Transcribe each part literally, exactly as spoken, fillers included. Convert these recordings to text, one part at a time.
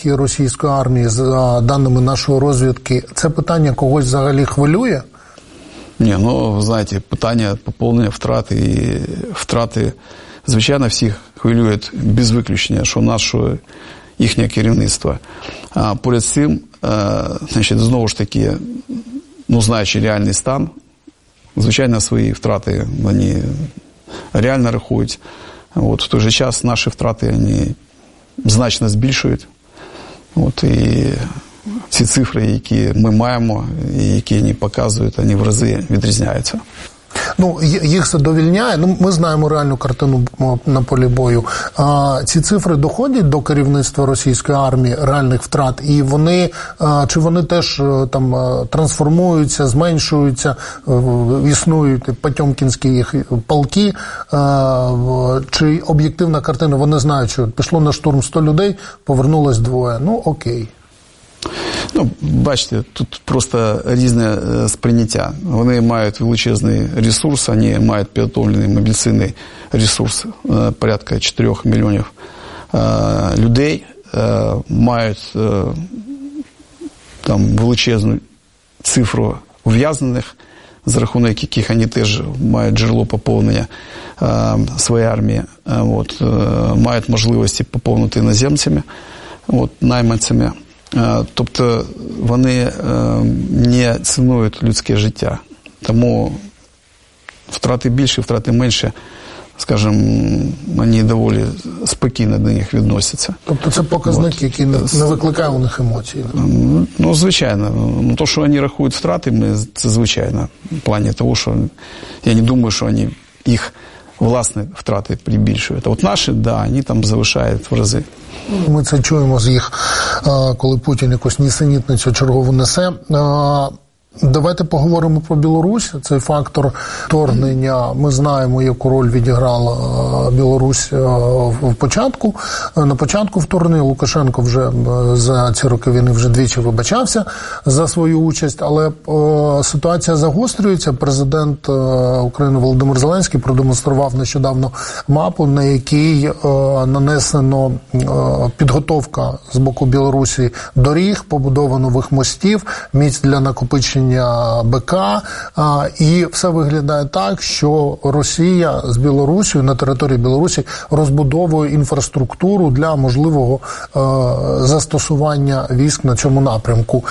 успіхи російської армії, за даними нашої розвідки, це питання когось взагалі хвилює? Ні, ну, ви знаєте, питання поповнення втрати і втрати, звичайно, всіх хвилюють без виключення, що наше, їхнє керівництво. А поряд з цим, значить, знову ж таки, ну, знаючи реальний стан, звичайно, свої втрати вони реально рахують. От, в той же час наші втрати вони значно збільшують. От, і ці цифри, які ми маємо, і які вони показують, вони в рази відрізняються. Ну, їх задовільняє. Ну, ми знаємо реальну картину на полі бою. А, ці цифри доходять до керівництва російської армії, реальних втрат, і вони, а, чи вони теж там трансформуються, зменшуються, існують потьомкінські їх полки, а, чи об'єктивна картина, вони знають, що пішло на штурм сто людей, повернулось двоє. Ну, окей. Ну, бачите, тут просто різне сприйняття. Вони мають величезний ресурс, вони мають підготовлений мобілізаційний ресурс, порядка чотирьох мільйонів людей, мають там величезну цифру ув'язнених, за рахунок яких вони теж мають джерело поповнення своєї армії, от, мають можливості поповнити іноземцями, от, найманцями. Тобто вони не цінують людське життя. Тому втрати більше, втрати менше, скажімо, вони доволі спокійно до них відносяться. Тобто це показник, який не, не викликає у них емоцій? Ну, звичайно. Ну, то, що вони рахують втратами, це звичайно. В плані того, що я не думаю, що вони їх власні втрати прибільшують. А от наші, да, вони там завишають в рази. Ми це чуємо з їх, коли Путін якусь нісенітницю чергову несе. Давайте поговоримо про Білорусь. Цей фактор вторгнення, ми знаємо, яку роль відіграла Білорусь в початку. На початку вторгнення Лукашенко вже за ці роки війни вже двічі вибачався за свою участь, але ситуація загострюється. Президент України Володимир Зеленський продемонстрував нещодавно мапу, на якій нанесено підготовка з боку Білорусі доріг, побудова нових мостів, місць для накопичення БК, і все виглядає так, що Росія з Білорусією на території Білорусі розбудовує інфраструктуру для можливого застосування військ на цьому напрямку.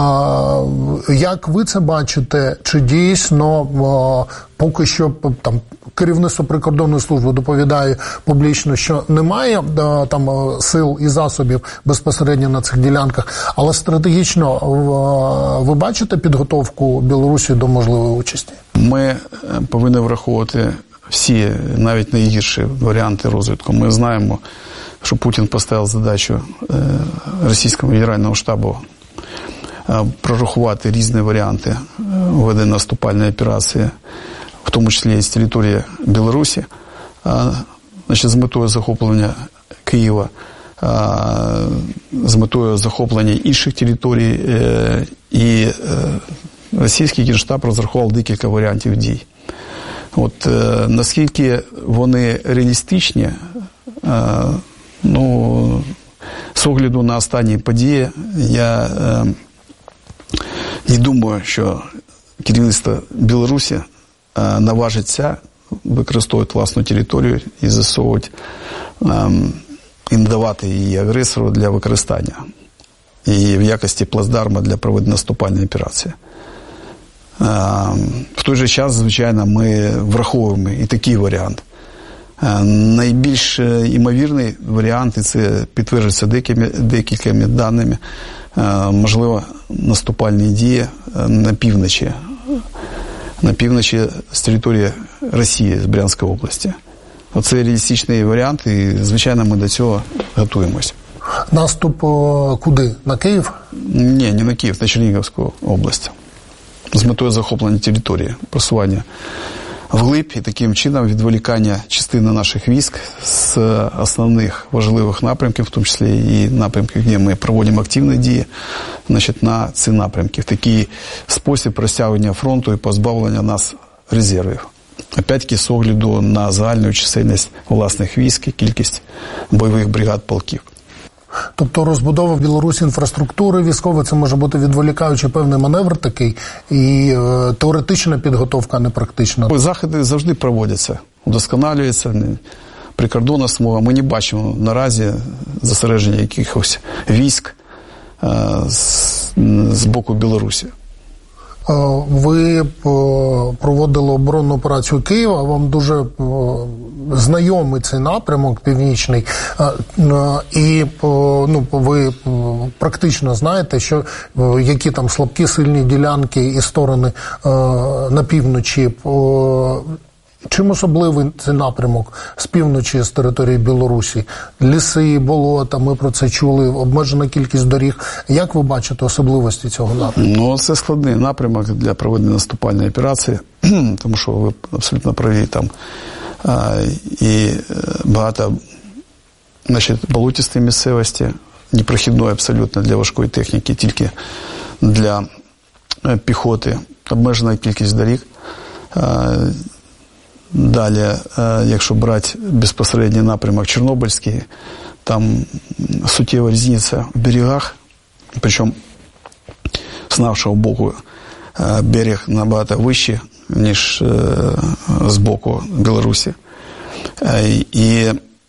Як ви це бачите? Чи дійсно поки що там керівництво прикордонної служби доповідає публічно, що немає там сил і засобів безпосередньо на цих ділянках, але стратегічно ви бачите підготовку Білорусі до можливої участі? Ми повинні враховувати всі, навіть найгірші варіанти розвитку. Ми знаємо, що Путін поставив задачу російському генеральному штабу прорахувати різні варіанти ведення наступальної операції, в тому числі і з території Білорусі, значить, з метою захоплення Києва, з метою захоплення інших територій, і російський генштаб розрахував декілька варіантів дій. От наскільки вони реалістичні, ну, з огляду на останні події, я не думаю, що керівництво Білорусі наважиться використовувати власну територію і засовувати, і надавати її агресору для використання і в якості плацдарма для проведення наступальної операції. В той же час, звичайно, ми враховуємо і такий варіант. Найбільш імовірний варіант, і це підтверджується декількома, декількома даними, можливо, наступальні дії на півночі, на півночі з території Росії, з Брянської області. Оце реалістичний варіант, і, звичайно, ми до цього готуємося. Наступ куди? На Київ? Ні, не на Київ, на Чернігівську область. З метою захоплення території, просування вглиб і таким чином відволікання частини наших військ з основних важливих напрямків, в тому числі і напрямків, де ми проводимо активні дії, значить, на ці напрямки. В такий спосіб розтягування фронту і позбавлення нас резервів. Опять-таки, з огляду на загальну чисельність власних військ і кількість бойових бригад полків. Тобто розбудова в Білорусі інфраструктури військової, це може бути відволікаючий певний маневр такий, і е, теоретична підготовка, не практична. Заходи завжди проводяться, удосконалюються, прикордонна смуга. Ми не бачимо наразі зосередження якихось військ е, з, з боку Білорусі. Ви проводили оборонну операцію Києва, вам дуже знайомий цей напрямок північний, і ну, ви практично знаєте, що які там слабкі, сильні ділянки і сторони на півночі. Чим особливий цей напрямок з півночі, з території Білорусі? Ліси, болота, ми про це чули, обмежена кількість доріг. Як ви бачите особливості цього напрямку? Ну, це складний напрямок для проведення наступальної операції, тому що ви абсолютно праві, там а, і багато, значить, болотистої місцевості, непрохідної абсолютно для важкої техніки, тільки для піхоти, обмежена кількість доріг. А, Далі, якщо брати безпосередній напрямок Чорнобильський, там суттєва різниця в берегах, причому з нашого боку берег набагато вищий, ніж з боку Білорусі. І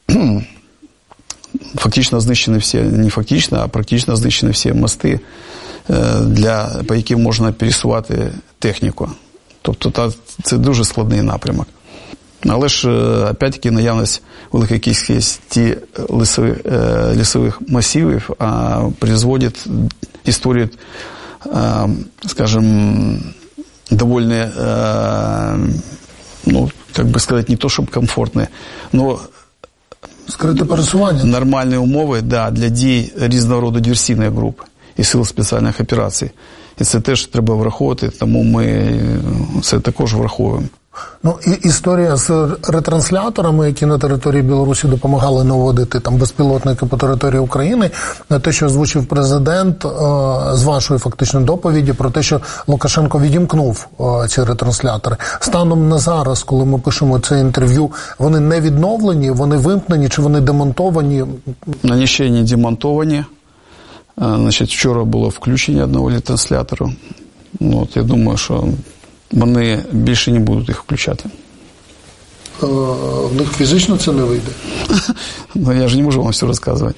фактично знищені всі, не фактично, а практично знищені всі мости, для, по яким можна пересувати техніку. Тобто це дуже складний напрямок. Але ж, опять-таки, наявність великої кількості лісових, лісових масивів а, призводить і створює, а, скажем, довольно, а, ну, как бы сказать, не то, чтобы комфортне, но скрите пересування. Нормальні умови, да, для дій різного роду диверсійних груп і сил спеціальних операцій. І це теж треба враховувати, тому ми це також враховуємо. Ну, і історія з ретрансляторами, які на території Білорусі допомагали наводити там безпілотники по території України, на те, що озвучив президент з вашої фактично доповіді про те, що Лукашенко відімкнув ці ретранслятори. Станом на зараз, коли ми пишемо це інтерв'ю, вони не відновлені, вони вимкнені чи вони демонтовані? Вони ще не демонтовані. Значить, вчора було включення одного ретранслятору. Ну, от, я думаю, що вони більше не будуть їх включати. А, в них фізично це не вийде? Ну, я ж не можу вам все розказувати.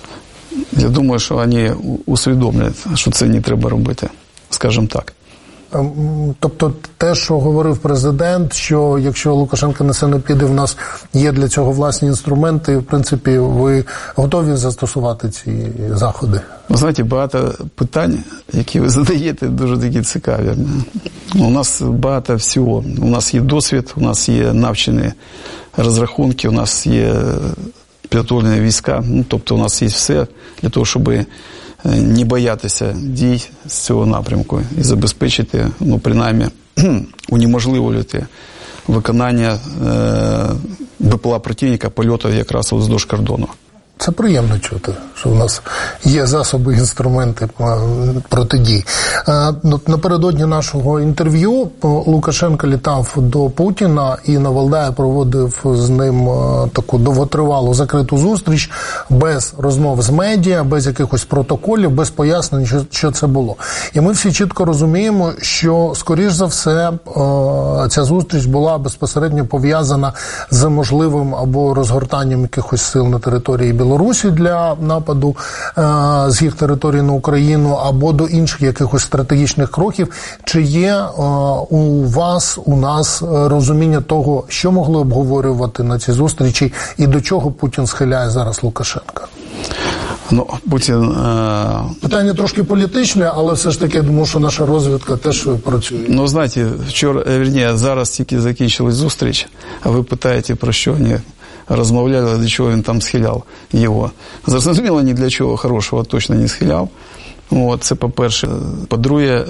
Я думаю, що вони усвідомлять, що це не треба робити, скажімо так. Тобто те, що говорив президент, що якщо Лукашенко на це не піде, в нас є для цього власні інструменти, в принципі, ви готові застосувати ці заходи? Ви знаєте, багато питань, які ви задаєте, дуже такі цікаві. У нас багато всього. У нас є досвід, у нас є навчені розрахунки, у нас є підготовлені війська, ну, тобто у нас є все для того, щоб не боятися дій з цього напрямку і забезпечити, ну, принаймні, унеможливлювати виконання е, БПЛА противника польоту якраз вздовж кордону. Це приємно чути, що в нас є засоби, інструменти протидії. Напередодні нашого інтерв'ю Лукашенко літав до Путіна і на Валдаї проводив з ним таку довготривалу закриту зустріч, без розмов з медіа, без якихось протоколів, без пояснень, що, що це було. І ми всі чітко розуміємо, що, скоріш за все, ця зустріч була безпосередньо пов'язана з можливим або розгортанням якихось сил на території Білорусі, Білорусі для нападу е, з їх території на Україну або до інших якихось стратегічних кроків. Чи є е, у вас, у нас розуміння того, що могли обговорювати на цій зустрічі і до чого Путін схиляє зараз Лукашенка? Ну, Путін... Е... Питання трошки політичне, але все ж таки, я думаю, що наша розвідка теж працює. Ну, знаєте, вчора, верні, зараз тільки закінчилась зустріч, а ви питаєте, про що вони розмовляли, для чого він там схиляв його. Зрозуміло, ні для чого хорошого точно не схиляв. От, це по-перше. По-друге,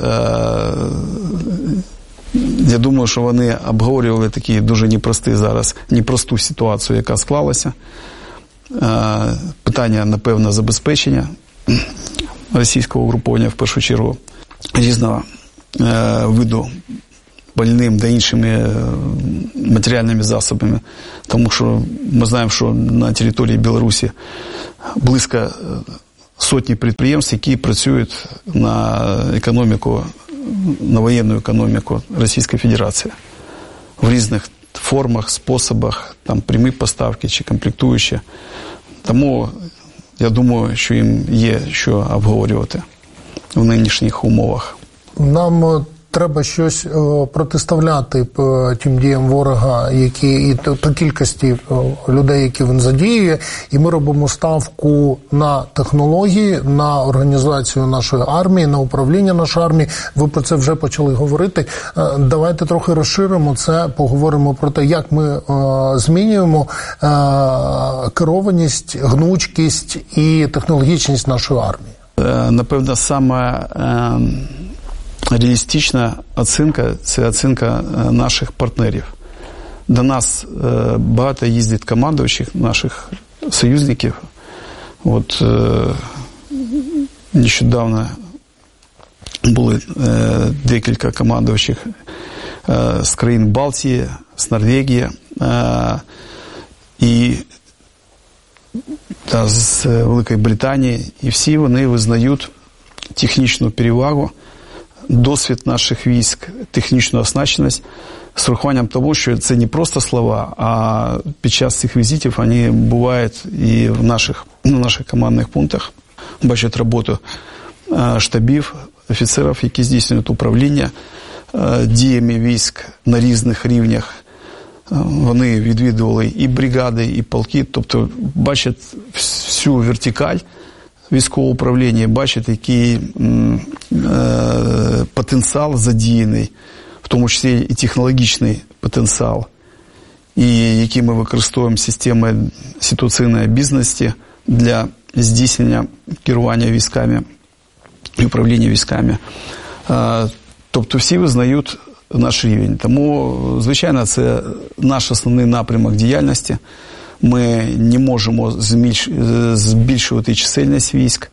я думаю, що вони обговорювали такі дуже непрості зараз, непросту ситуацію, яка склалася. Питання, напевно, забезпечення російського угруповання, в першу чергу, різного виду пальним та іншими матеріальними засобами. Тому що ми знаємо, що на території Білорусі близько сотні підприємств, які працюють на економіку, на воєнну економіку Російської Федерації в різних формах, способах, там прямі поставки чи комплектуючі. Тому я думаю, що їм є що обговорювати в нинішніх умовах. Нам треба щось протиставляти тим діям ворога, які і та кількості людей, які він задіює, і ми робимо ставку на технології, на організацію нашої армії, на управління нашої армії. Ви про це вже почали говорити. Давайте трохи розширимо це, поговоримо про те, як ми змінюємо керованість, гнучкість і технологічність нашої армії. Напевно, саме реалістична оцінка – це оцінка наших партнерів. До нас багато їздить командуючих наших союзників. От нещодавно були декілька командуючих з країн Балтії, з Норвегії і та, з Великої Британії. І всі вони визнають технічну перевагу, досвід наших військ, технічну оснащеність, з урахуванням того, що це не просто слова, а під час цих візитів вони бувають і в наших, на наших командних пунктах, бачать роботу штабів, офіцерів, які здійснюють управління діями військ на різних рівнях. Вони відвідували і бригади, і полки, тобто бачать всю вертикаль військового управління, бачать, який е, потенціал задіяний, в тому числі і технологічний потенціал, і які ми використовуємо системи ситуаційної обізнаності для здійснення керування військами і управління військами. Е, тобто всі визнають наш рівень. Тому, звичайно, це наш основний напрямок діяльності. Ми не можемо збільшувати чисельність військ,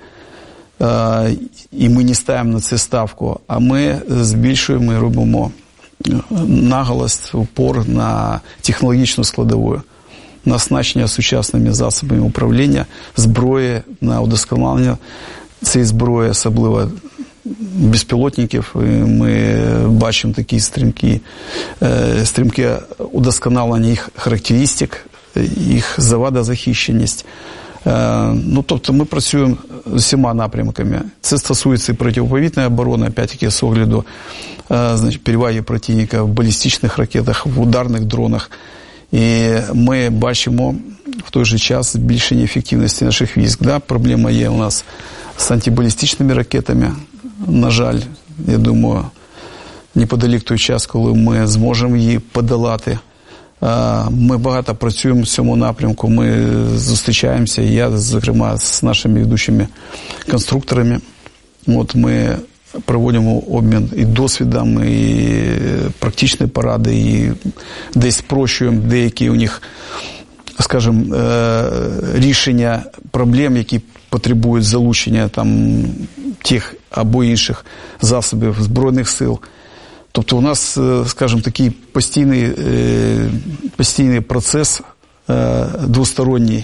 і ми не ставимо на це ставку, а ми збільшуємо і робимо наголос, упор на технологічну складову, на оснащення сучасними засобами управління, зброї, на удосконалення цієї зброї, особливо безпілотників. Ми бачимо такі стрімкі, стрімке удосконалення їх характеристик, їх завадозахищеність. Ну, тобто ми працюємо з усіма напрямками. Це стосується і протиповітряної оборони, опять-таки, з огляду значить, переваги противника в балістичних ракетах, в ударних дронах. І ми бачимо в той же час збільшення ефективності наших військ. Да? Проблема є у нас з антибалістичними ракетами. На жаль, я думаю, неподалік той час, коли ми зможемо її подолати. Ми багато працюємо в цьому напрямку, ми зустрічаємося, я, зокрема, з нашими ведучими конструкторами. От ми проводимо обмін і досвідом, і практичні поради, і десь спрощуємо деякі у них, скажімо, рішення проблем, які потребують залучення там тих або інших засобів Збройних сил. Тобто у нас, скажімо, такий постійний, постійний процес двосторонній,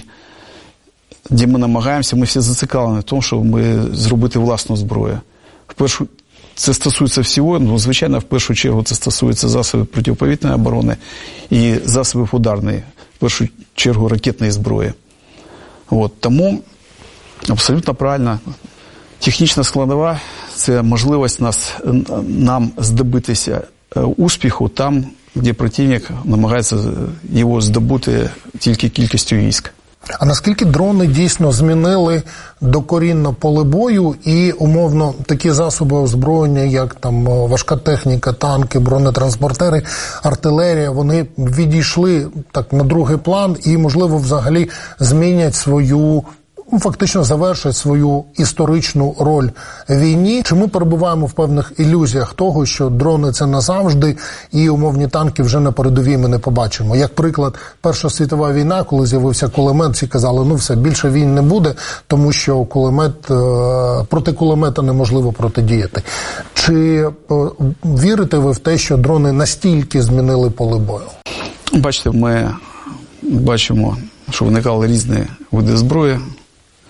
де ми намагаємося, ми всі зацікавлені в тому, щоб ми зробити власну зброю. В першу, це стосується всього, ну, звичайно, в першу чергу це стосується засобів протиповітряної оборони і засобів ударної, в першу чергу ракетної зброї. От, тому абсолютно правильно. Технічна складова – це можливість нас, нам здобутися успіху там, де противник намагається його здобути тільки кількістю військ. А наскільки дрони дійсно змінили докорінно поле бою і, умовно, такі засоби озброєння, як там важка техніка, танки, бронетранспортери, артилерія, вони відійшли так на другий план і, можливо, взагалі змінять свою, фактично завершать свою історичну роль в війні? Чи ми перебуваємо в певних ілюзіях того, що дрони – це назавжди, і умовні танки вже на передовій ми не побачимо? Як приклад, Перша світова війна, коли з'явився кулемет, всі казали, ну все, більше війн не буде, тому що кулемет, проти кулемета неможливо протидіяти. Чи вірите ви в те, що дрони настільки змінили поле бою? Бачите, ми бачимо, що виникали різні види зброї,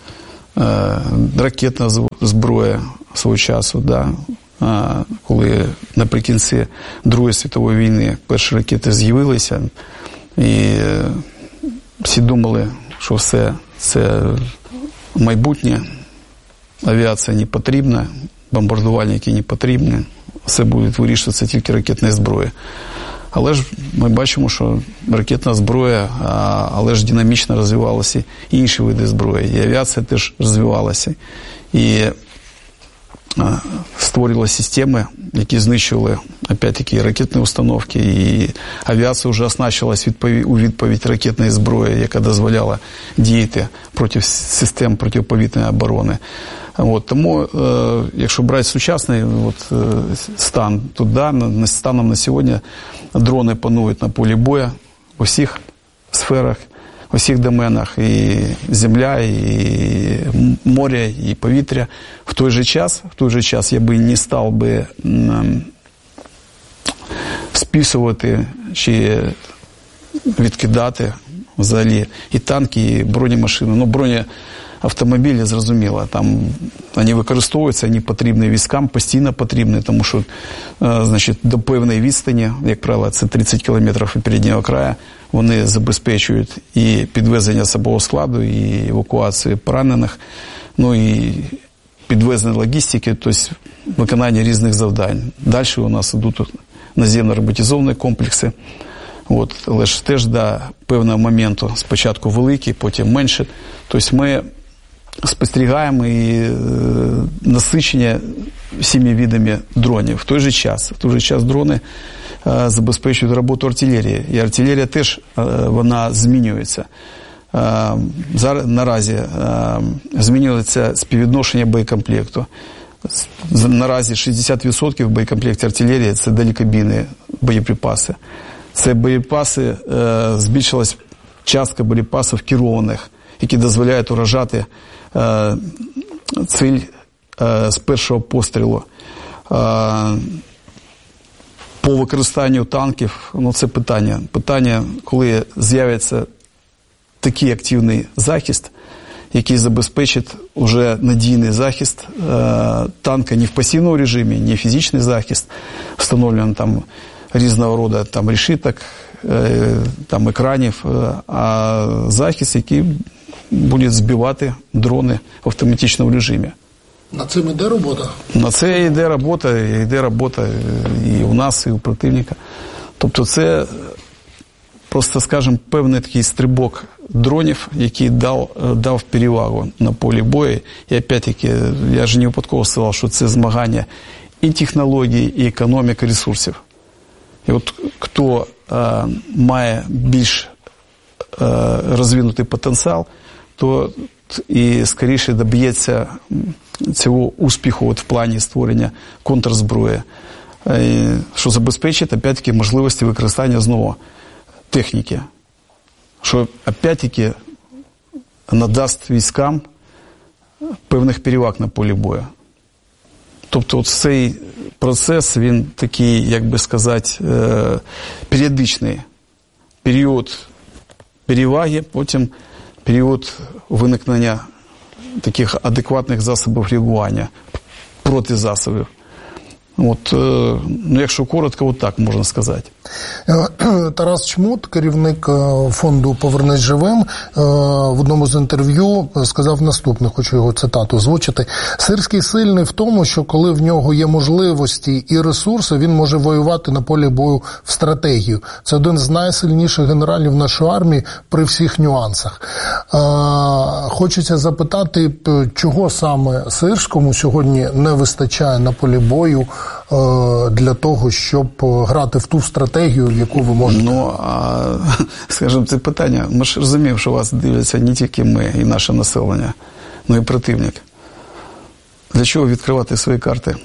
ракетна зброя свого часу, да, коли наприкінці Другої світової війни перші ракети з'явилися, і всі думали, що все це майбутнє, авіація не потрібна, бомбардувальники не потрібні, все буде вирішуватися тільки ракетною зброєю. Але ж ми бачимо, що ракетна зброя, але ж динамічно розвивалися і інші види зброї. І авіація теж розвивалася. І створювали системи, які знищували, опять-таки, ракетні установки. І авіація вже оснащувалась у відповідь ракетної зброї, яка дозволяла діяти проти систем протиповітряної оборони. От, тому, е, якщо брати сучасний от, е, стан, то да, на, станом на сьогодні дрони панують на полі бою у всіх сферах, у всіх доменах, і земля, і море, і повітря. В той же час, в той же час я би не став би м, списувати чи відкидати взагалі і танки, і бронемашини. Ну, броні автомобілі, зрозуміло, там вони використовуються, вони потрібні військам, постійно потрібні, тому що, значить, до певної відстані, як правило, це тридцять кілометрів від переднього краю, вони забезпечують і підвезення особового складу, і евакуацію поранених, ну і підвезення логістики, тобто виконання різних завдань. Далі у нас йдуть наземно-роботизовані комплекси. От, але ж теж до певного моменту спочатку великі, потім менше. Тобто ми спостерігаємо і е, насичення всіми видами дронів. В той же час, в той же час дрони е, забезпечують роботу артилерії. І артилерія теж е, вона змінюється. Е, зараз, наразі е, змінюється співвідношення боєкомплекту. Наразі шістдесят відсотків в боєкомплекті артилерії – це далекобійні боєприпаси. Це боєпаси, е, збільшилась частка боєпасів керованих, які дозволяють уражати е, ціль е, з першого пострілу. Е, по використанню танків, ну це питання. Питання, коли з'явиться такий активний захист, який забезпечить уже надійний захист е, танка не в пасивному режимі, не фізичний захист, встановлено там різного роду там решіток, там екранів, а захист, який буде збивати дрони в автоматичному режимі. На цим йде робота? На це йде робота, йде робота і у нас, і у противника. Тобто це просто, скажімо, певний такий стрибок дронів, який дав, дав перевагу на полі бою. І опять-таки, я ж не випадково сказав, що це змагання і технологій, і економіки ресурсів. І от хто е, має більш е, розвинутий потенціал, то і скоріше доб'ється цього успіху от в плані створення контрзброї, е, що забезпечить, опять-таки, можливості використання знову техніки, що, опять-таки, надасть військам певних переваг на полі бою. Тобто от цей процес, він такий, як би сказати, е, періодичний. Період переваги, потім період виникнення таких адекватних засобів реагування, протизасобів. От, ну, якщо коротко, от так можна сказати. Тарас Чмут, керівник фонду «Повернись живим», в одному з інтерв'ю сказав наступне, хочу його цитату озвучити. «Сирський сильний в тому, що коли в нього є можливості і ресурси, він може воювати на полі бою в стратегію. Це один з найсильніших генералів нашої армії при всіх нюансах». Хочеться запитати, чого саме Сирському сьогодні не вистачає на полі бою для того, щоб грати в ту стратегію, яку ви можете? Ну, а, скажімо, це питання. Ми ж розуміємо, що вас дивляться не тільки ми і наше населення, але і противник. Для чого відкривати свої карти?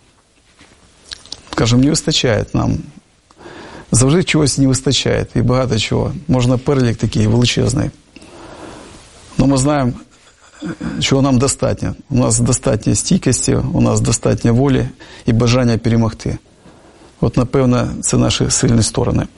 Скажімо, не вистачає нам. Завжди чогось не вистачає, і багато чого. Можна перелік такий величезний. Але ми знаємо, чого нам достатньо. У нас достатньо стійкості, у нас достатньо волі і бажання перемогти. От, напевно, це наші сильні сторони.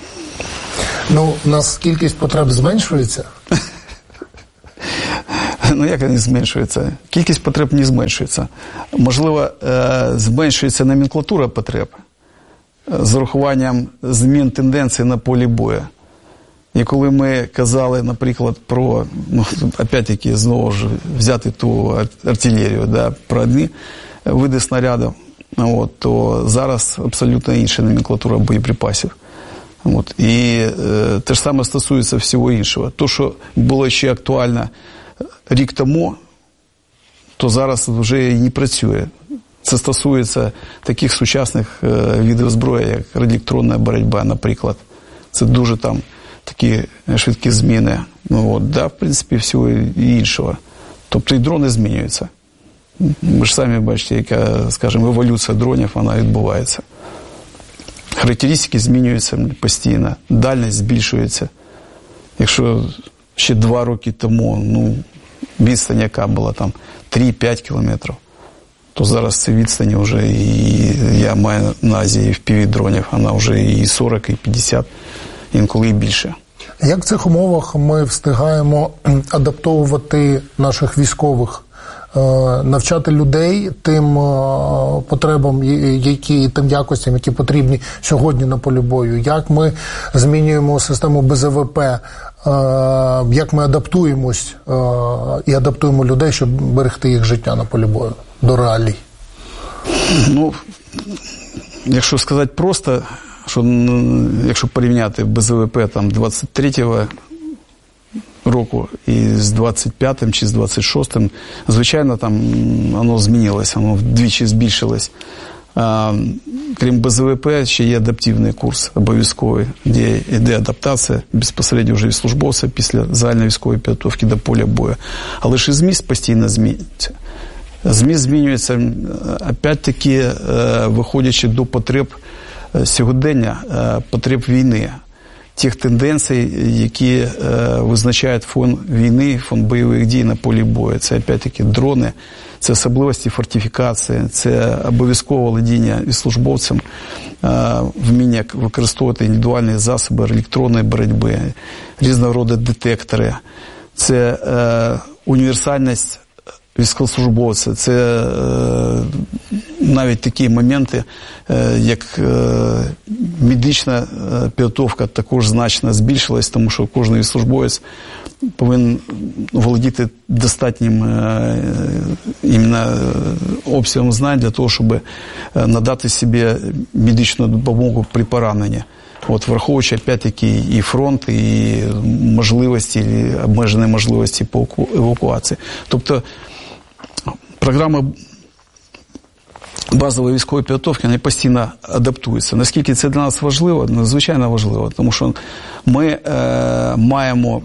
Ну, у нас кількість потреб зменшується? Ну, як вони зменшуються? Кількість потреб не зменшується. Можливо, зменшується номенклатура потреб з урахуванням змін тенденцій на полі бою. І коли ми казали, наприклад, про, ну, опять-таки, знову ж взяти ту артилерію, да, про одні види снарядів, от, то зараз абсолютно інша номенклатура боєприпасів. От. І е, те ж саме стосується всього іншого. То, що було ще актуально рік тому, то зараз вже і не працює. Це стосується таких сучасних е, видів зброї, як радіоелектронна боротьба, наприклад. Це дуже там такі швидкі зміни. Ну, от, да, в принципі, всього і іншого. Тобто і дрони змінюються. Ви ж самі бачите, яка, скажімо, еволюція дронів, вона відбувається. Характеристики змінюються постійно, дальність збільшується. Якщо ще два роки тому, ну, відстань яка була там три-п'ять кілометрів, то зараз ці відстані вже, і я маю на увазі і в пі ві-дронів, вона вже і сорок, і п'ятдесят, інколи і більше. Як в цих умовах ми встигаємо адаптовувати наших військових, навчати людей тим потребам, які, тим якостям, які потрібні сьогодні на полі бою? Як ми змінюємо систему Бе Зе Ве Пе? Як ми адаптуємось і адаптуємо людей, щоб берегти їх життя на полі бою до реалій? Ну, якщо сказати просто, що якщо порівняти Бе Зе Ве Пе там двадцять третього року і з двадцять п'ятим чи з двадцять шостим, звичайно, там воно змінилося, воно вдвічі збільшилось. А, крім Бе Зе Ве Пе, ще є адаптивний курс обов'язковий, де йде адаптація безпосередньо вже і службовця після загальної військової підготовки до поля бою. Але ж і зміст постійно змінюється. Зміст змінюється, опять-таки, виходячи до потреб сьогодення, потреб війни. Тих тенденцій, які е, визначають фон війни, фон бойових дій на полі бою. Це, опять-таки, дрони, це особливості фортифікації, це обов'язкове володіння і службовцям, е, вміння використовувати індивідуальні засоби електронної боротьби, різного роду детектори, це е, універсальність військовослужбовця, це е, навіть такі моменти, е, як е, медична підготовка також значно збільшилась, тому що кожен військовослужбовець повинен володіти достатнім е, іменно обсягом знань для того, щоб надати собі медичну допомогу при пораненні. От, враховуючи, опять-таки, і фронт, і можливості, і обмежені можливості по евакуації. Тобто, програма базової військової підготовки, вони постійно адаптуються. Наскільки це для нас важливо? Надзвичайно важливо, тому що ми е, маємо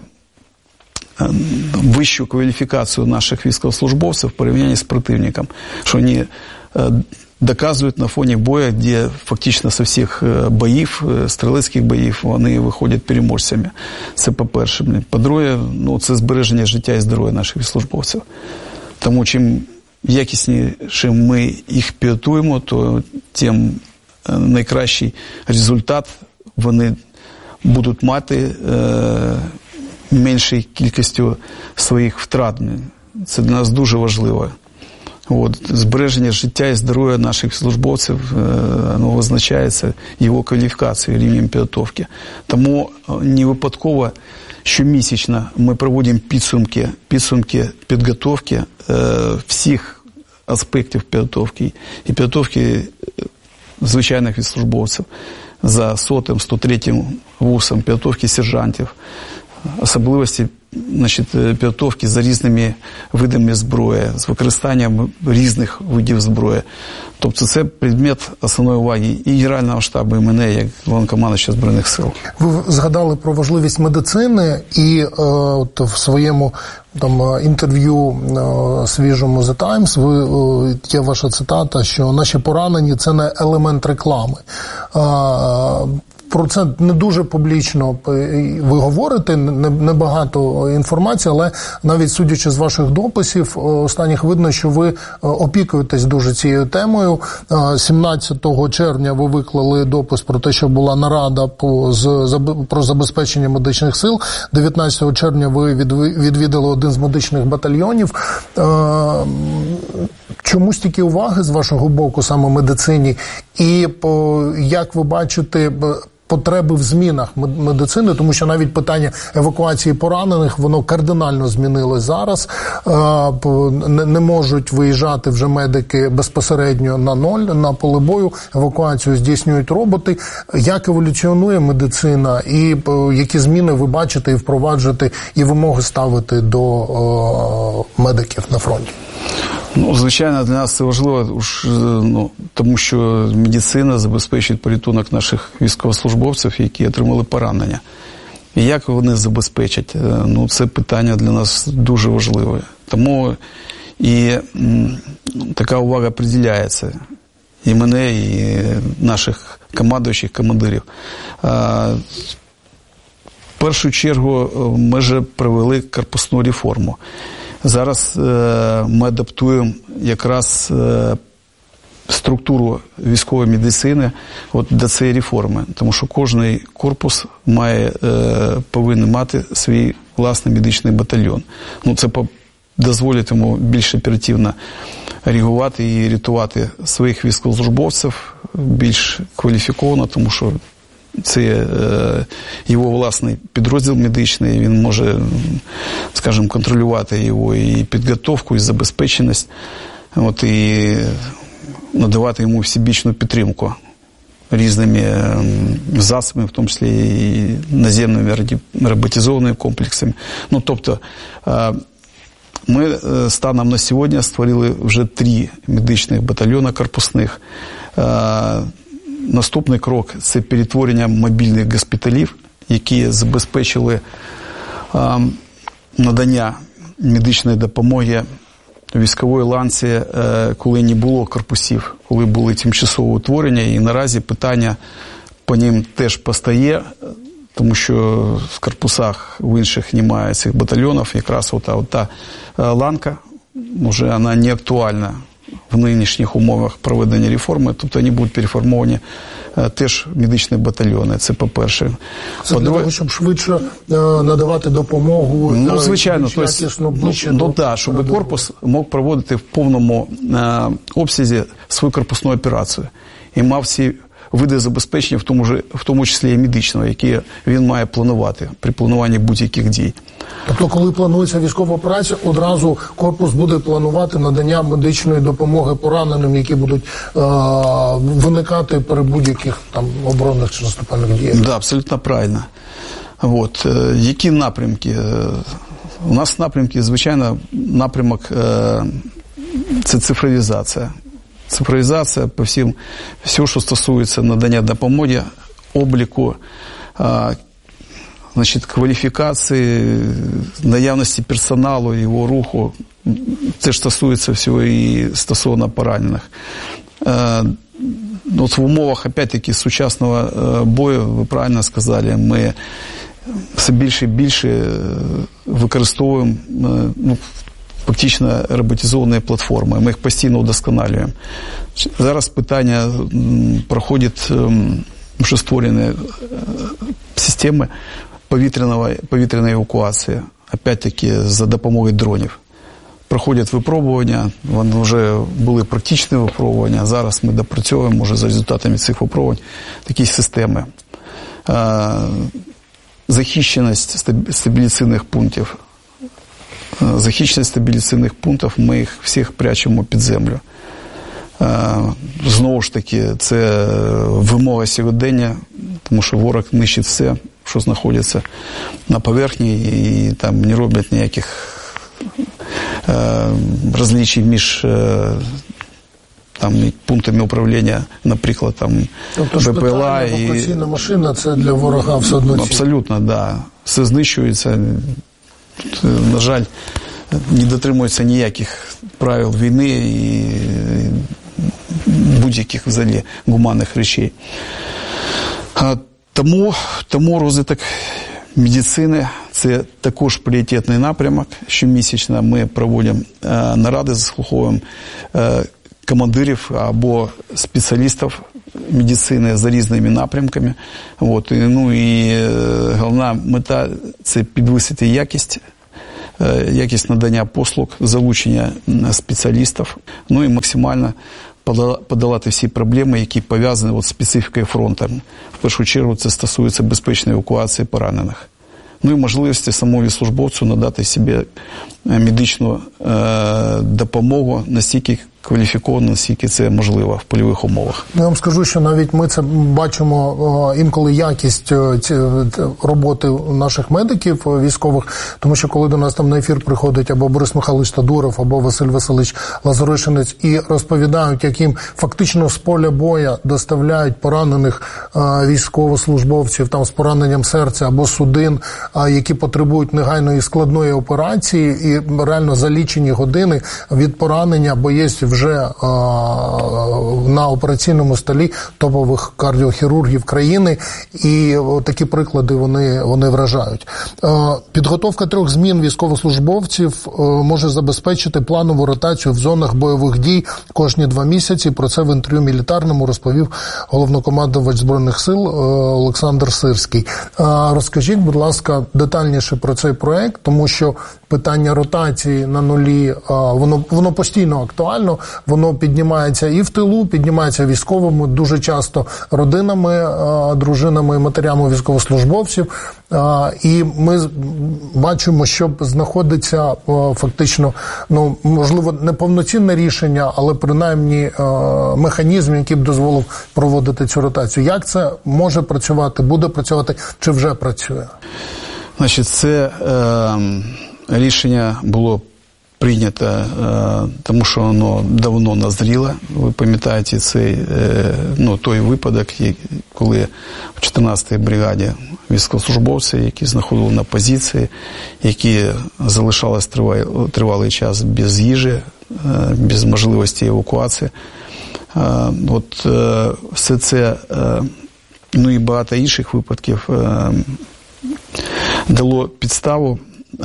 вищу кваліфікацію наших військовослужбовців в порівнянні з противником, що вони е, доказують на фоні бою, де фактично з усіх боїв, стрілецьких боїв, вони виходять переможцями. Це по-перше. По-друге, ну, це збереження життя і здоров'я наших військовослужбовців. Тому чим якісніше ми їх підготуємо, то тим найкращий результат вони будуть мати е, меншою кількістю своїх втрат. Це для нас дуже важливо. От, збереження життя і здоров'я наших службовців воно визначається його кваліфікацією, рівнем підготовки. Тому не випадково щомісячно ми проводимо підсумки, підсумки підготовки е, всіх аспектів підготовки і підготовки звичайних службовців за сотим, сто третім вусом, підготовки сержантів, особливості, значить, підготовки за різними видами зброї, з використанням різних видів зброї. Тобто це предмет основної уваги і Генерального штабу, і мене, як Головнокомандуючого Збройних сил. Ви згадали про важливість медицини, і е, от в своєму там інтерв'ю е, свіжому The Times ви, е, є ваша цитата, що наші поранені – це не елемент реклами. Е, про це не дуже публічно ви говорите, небагато інформації, але навіть судячи з ваших дописів, останніх видно, що ви опікуєтесь дуже цією темою. сімнадцятого червня ви виклали допис про те, що була нарада по, з, про забезпечення медичних сил. дев'ятнадцятого червня ви відвідали один з медичних батальйонів. Чому стільки уваги з вашого боку саме медицині? І як ви бачите потреби в змінах медицини, тому що навіть питання евакуації поранених, воно кардинально змінилось зараз. Не можуть виїжджати вже медики безпосередньо на ноль, на поле бою, евакуацію здійснюють роботи. Як еволюціонує медицина і які зміни ви бачите і впроваджуєте, і вимоги ставити до медиків на фронті? Ну, звичайно, для нас це важливо, ну, тому що медицина забезпечить порятунок наших військовослужбовців, які отримали поранення. І як вони забезпечать? Ну, це питання для нас дуже важливе. Тому і м, така увага приділяється і мене, і наших командуючих, командирів. А, в першу чергу ми вже провели корпусну реформу. Зараз е, ми адаптуємо якраз е, структуру військової медицини от до цієї реформи, тому що кожний корпус має, е, повинен мати свій власний медичний батальйон. Ну, це дозволить йому більш оперативно реагувати і рятувати своїх військовослужбовців, більш кваліфіковано, тому що це е, його власний підрозділ медичний, він може, скажімо, контролювати його і підготовку, і забезпеченість, от, і надавати йому всебічну підтримку різними засобами, в тому числі і наземними роботизованими комплексами. Ну, тобто, е, ми станом на сьогодні створили вже три медичних батальйони корпусних. Е, Наступний крок – це перетворення мобільних госпіталів, які забезпечили а, надання медичної допомоги військової ланці, а, коли не було корпусів, коли були тимчасові утворення. І наразі питання по ним теж постає, тому що в корпусах в інших немає цих батальйонів. Якраз ота, ота ланка, вже вона не актуальна в нинішніх умовах проведення реформи, тобто вони будуть переформовані е, теж медичні батальйони, це по-перше. Це для того, щоб швидше е, надавати допомогу. Ну, звичайно, то есть, ну, ну, да, щоб корпус мог проводити в повному е, обсязі свою корпусну операцію. І мав всі види забезпечення, в тому, ж, в тому числі і медичного, які він має планувати при плануванні будь-яких дій. Тобто, коли планується військова операція, одразу корпус буде планувати надання медичної допомоги пораненим, які будуть е- виникати при будь-яких там оборонних чи наступальних діях? Да, абсолютно правильно. От. Е- які напрямки? Е- у нас напрямки, звичайно, напрямок е- це цифровізація. Цифровізація по всім, все, що стосується надання допомоги, обліку, е- значить, кваліфікації, наявності персоналу, його руху. Це ж стосується всього і стосовно поранених. Е, от в умовах, опять-таки, сучасного бою, ви правильно сказали, ми все більше і більше використовуємо ну, фактично роботизовані платформи. Ми їх постійно удосконалюємо. Зараз питання проходить, вже створені системи повітряної евакуації, опять-таки за допомогою дронів. Проходять випробування, вони вже були практичні випробування, зараз ми допрацьовуємо вже за результатами цих випробувань такі системи. Захищеність стабіляційних пунктів. Захищеність стабіляційних пунктів, ми їх всіх прячемо під землю. Знову ж таки, це вимога сьогодення, тому що ворог нищить все, що знаходиться на поверхні, і там не роблять ніяких е, розлічень між е, там, пунктами управління, наприклад, там, тобто, БПЛА. Тобто, евакуаційна машина – це для ворога все одно ціль. Абсолютно, так. Да. Все знищується. На жаль, не дотримуються ніяких правил війни і будь-яких взагалі гуманних речей. Тому, тому розвиток медицини – це також пріоритетний напрямок. Щомісячно ми проводимо е, наради, заслуховуємо е, командирів або спеціалістів медицини за різними напрямками. От, і, ну, і е, головна мета – це підвисити якість, е, якість надання послуг, залучення спеціалістів, ну і максимально подолати всі проблеми, які пов'язані от з специфікою фронту. В першу чергу це стосується безпечної евакуації поранених. Ну і можливості самому службовцю надати собі медичну е, допомогу настільки кваліфіковано, наскільки це можливо в польових умовах. Я вам скажу, що навіть ми це бачимо інколи якість роботи наших медиків військових, тому що коли до нас там на ефір приходить або Борис Михайлович Тадуров, або Василь Васильович Лазаришинець і розповідають, яким фактично з поля боя доставляють поранених військовослужбовців там з пораненням серця або судин, які потребують негайної складної операції, і реально за лічені години від поранення боєць вже а, на операційному столі топових кардіохірургів країни, і о, такі приклади вони, вони вражають. А, підготовка трьох змін військовослужбовців а, може забезпечити планову ротацію в зонах бойових дій кожні два місяці. Про це в інтерв'ю Мілітарному розповів головнокомандувач Збройних сил а, Олександр Сирський. А, розкажіть, будь ласка, детальніше про цей проект, тому що питання ротації на нулі, а, воно, воно постійно актуально. Воно піднімається і в тилу, піднімається військовими, дуже часто родинами, дружинами і матерями військовослужбовців. І ми бачимо, що знаходиться фактично, ну, можливо, не повноцінне рішення, але принаймні механізм, який б дозволив проводити цю ротацію. Як це може працювати, буде працювати, чи вже працює? Значить, це е, рішення було прийнято, тому що воно давно назріло. Ви пам'ятаєте цей, ну, той випадок, коли в чотирнадцятій бригаді військовослужбовці, які знаходили на позиції, які залишались тривалий, тривалий час без їжі, без можливості евакуації. От все це, ну і багато інших випадків дало підставу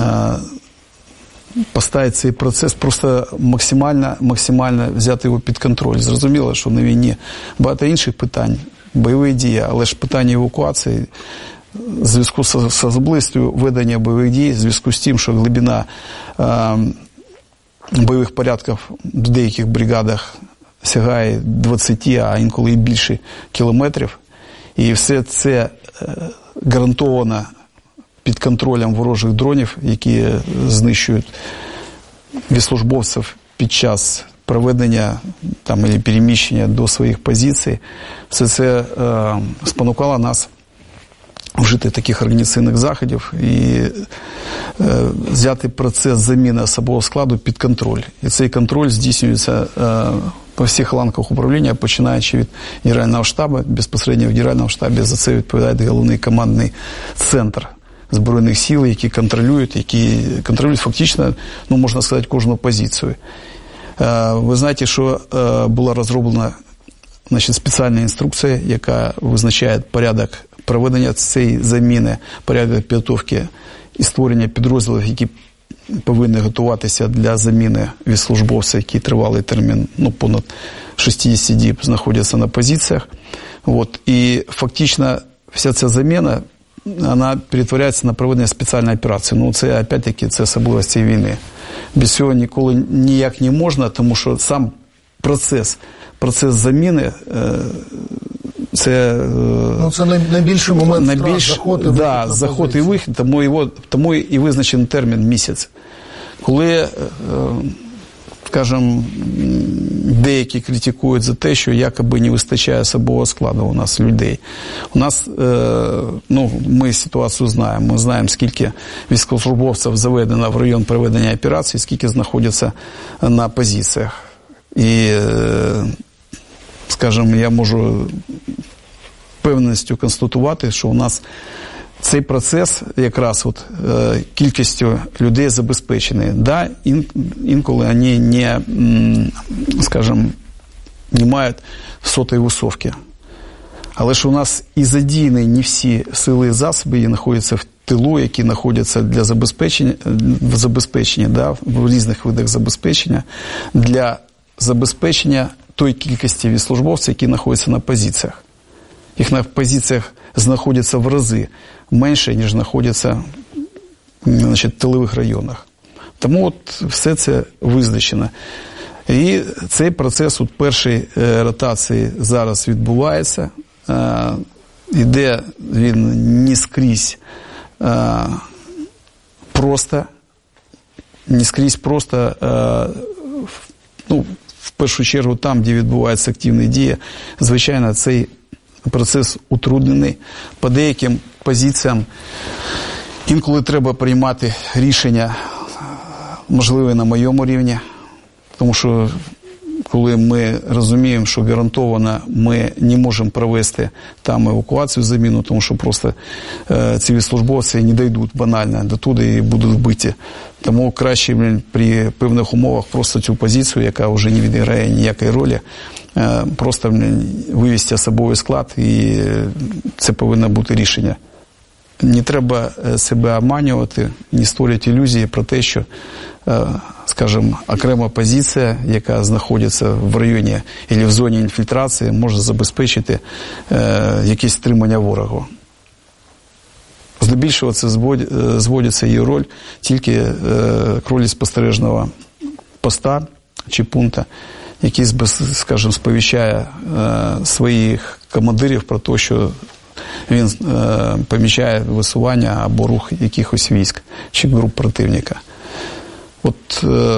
поставити цей процес, просто максимально, максимально взяти його під контроль. Зрозуміло, що на війні багато інших питань, бойові дії, але ж питання евакуації, в зв'язку з, з особливістю ведення бойових дій, в зв'язку з тим, що глибина е, бойових порядків в деяких бригадах сягає двадцять, а інколи і більше кілометрів, і все це е, гарантовано під контролем ворожих дронів, які знищують військовослужбовців під час проведення там, або переміщення до своїх позицій. Все це е, спонукало нас вжити таких організаційних заходів і е, взяти процес заміни особового складу під контроль. І цей контроль здійснюється е, по всіх ланках управління, починаючи від Генерального штабу, безпосередньо в Генеральному штабі за це відповідає головний командний центр Збройних сил, які контролюють, які контролюють фактично, ну, можна сказати, кожну позицію. Ви знаєте, що була розроблена, значить, спеціальна інструкція, яка визначає порядок проведення цієї заміни, порядок підготовки і створення підрозділів, які повинні готуватися для заміни військовослужбовців, які тривалий термін, ну, понад шістдесят діб знаходяться на позиціях. От. І фактично вся ця заміна, вона перетворяється на проведення спеціальної операції. Ну, це, опять-таки, це особливості війни. Без цього ніколи ніяк не можна, тому що сам процес, процес заміни, це... Ну, це найбільший момент найбільш, заход і вихід. Да, заход і вихід, тому, його, тому і визначений термін місяць. Коли, скажімо, деякі критикують за те, що якоби не вистачає особового складу у нас людей. У нас, ну, ми ситуацію знаємо. Ми знаємо, скільки військовослужбовців заведено в район проведення операції, скільки знаходяться на позиціях. І, скажімо, я можу впевненістю констатувати, що у нас цей процес якраз от, е, кількістю людей забезпечений. Да, ін, інколи вони не, скажімо, не мають сотої висовки. Але ж у нас і задіяні не всі сили і засоби, які знаходяться в тилу, які знаходяться для забезпечення, в забезпеченні, да, в різних видах забезпечення, для забезпечення той кількості військовослужбовців, які знаходяться на позиціях. Їх на позиціях знаходяться в рази менше, ніж знаходяться, значить, в тилових районах. Тому от все це визначено. І цей процес от першої ротації зараз відбувається. Іде він не скрізь просто, не скрізь просто, ну, в першу чергу там, де відбуваються активні дії, звичайно, цей процес утруднений. По деяким позиціям інколи треба приймати рішення, можливо, на моєму рівні, тому що коли ми розуміємо, що гарантовано ми не можемо провести там евакуацію, заміну, тому що просто е, ці військовослужбовці не дійдуть банально до туди і будуть вбиті. Тому краще, блін, при певних умовах просто цю позицію, яка вже не відіграє ніякої ролі, е, просто, блін, вивести особовий склад, і це повинно бути рішення. Не треба себе обманювати, не створювати ілюзії про те, що, скажімо, окрема позиція, яка знаходиться в районі або в зоні інфільтрації, може забезпечити якесь стримання ворогу. Здебільшого це зводиться її роль тільки к ролі спостережного поста чи пункту, який, скажімо, сповіщає своїх командирів про те, що він е, помічає висування або рух якихось військ чи груп противника. От е,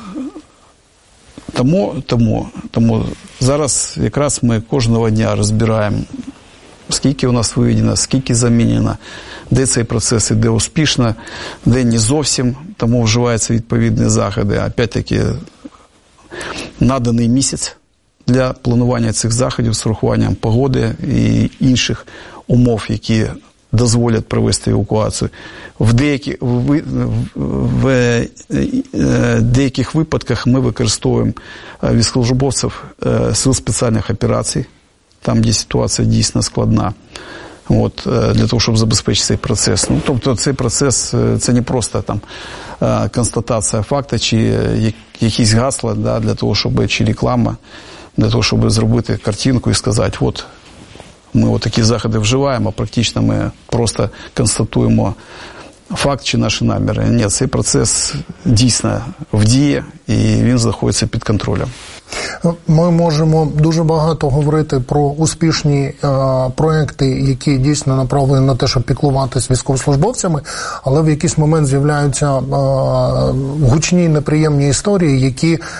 тому, тому, тому зараз якраз ми кожного дня розбираємо, скільки у нас виведено, скільки замінено, де цей процес іде успішно, де не зовсім, тому вживаються відповідні заходи. Опять-таки, наданий місяць для планування цих заходів з урахуванням погоди і інших умов, які дозволять провести евакуацію. В, деякі, в, в, в деяких випадках ми використовуємо військовослужбовців сил спеціальних операцій, там, де ситуація дійсно складна, от, для того, щоб забезпечити цей процес. Ну, тобто цей процес – це не просто там констатація факту чи якісь гасла, да, для того, щоб, чи реклама, для того, щоб зробити картинку і сказати, от, ми от такі заходи вживаємо, а практично ми просто констатуємо факт чи наші наміри. Ні, цей процес дійсно в дії, і він знаходиться під контролем. Ми можемо дуже багато говорити про успішні е, проекти, які дійсно направлені на те, щоб піклуватися військовослужбовцями, але в якийсь момент з'являються е, гучні неприємні історії, які е,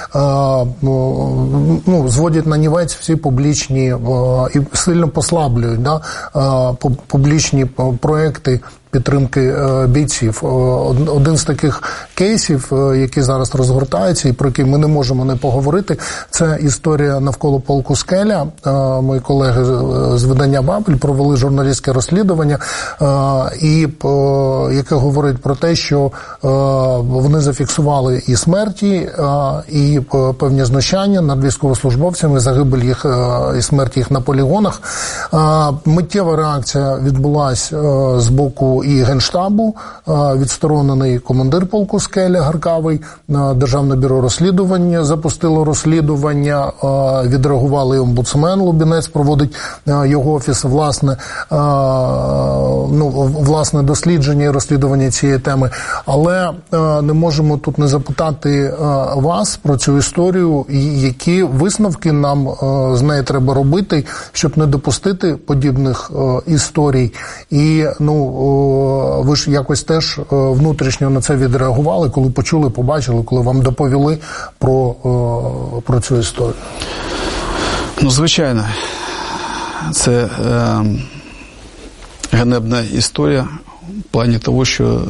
ну, зводять на нівець всі публічні е, і сильно послаблюють, да, е, публічні проекти підтримки бійців. Один з таких кейсів, які зараз розгортаються і про які ми не можемо не поговорити, це історія навколо полку «Скеля». Мої колеги з видання «Бабель» провели журналістське розслідування, і яке говорить про те, що вони зафіксували і смерті, і певні знущання над військовослужбовцями, загибель їх і смерть їх на полігонах. Миттєва реакція відбулася з боку і Генштабу, відсторонений командир полку «Скеля» Гаркавий, Державне бюро розслідування запустило розслідування, відреагували і омбудсмен Лубінець, проводить його офіс власне, ну, власне дослідження і розслідування цієї теми. Але не можемо тут не запитати вас про цю історію, які висновки нам з неї треба робити, щоб не допустити подібних історій. І, ну, ви ж якось теж внутрішньо на це відреагували, коли почули, побачили, коли вам доповіли про, про цю історію? Ну, звичайно, це е, ганебна історія в плані того, що е,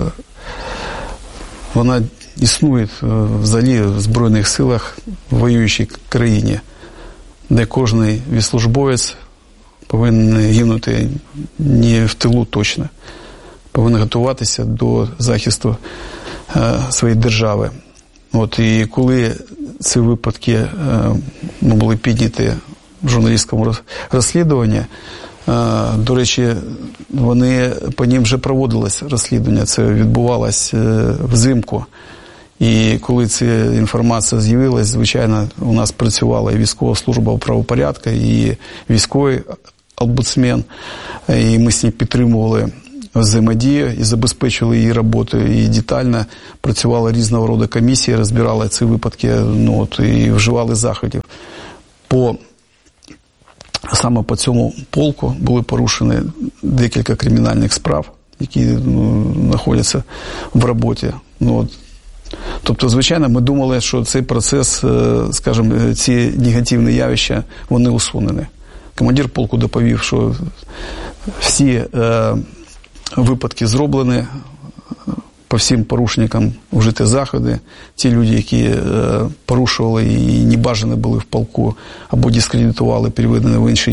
вона існує взагалі в Збройних силах в воюючій країні, де кожний військовослужбовець повинен гинути не в тилу точно, повинен готуватися до захисту е, своєї держави. От, і коли ці випадки е, були підняті журналістському розслідуванні. До речі, вони, по ним вже проводилось розслідування, це відбувалось взимку. І коли ця інформація з'явилась, звичайно, у нас працювала і військова служба правопорядку, і військовий омбудсмен, і ми з ним підтримували взаємодію і забезпечили її роботу, і детально працювала різного роду комісії, розбирали ці випадки, ну, от, і вживали заходів. По, саме по цьому полку були порушені декілька кримінальних справ, які, ну, знаходяться в роботі. Ну, от, тобто, звичайно, ми думали, що цей процес, скажімо, ці негативні явища, вони усунені. Командир полку доповів, що всі е, випадки зроблені, по всім порушникам вжиті заходи. Ті люди, які е, порушували і не бажані були в полку або дискредитували, переведені в інші